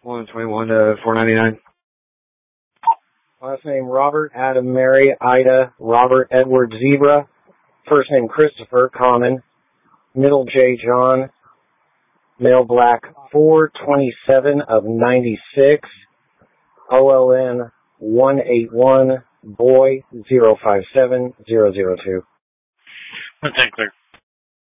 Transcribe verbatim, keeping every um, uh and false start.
one twenty-one to four ninety-nine. Last name Robert, Adam, Mary, Ida, Robert, Edward, Zebra. First name Christopher, common. Middle J, John. Male black, four twenty-seven of ninety-six. O L N one eight one, boy, zero five seven zero zero two. one ten clear.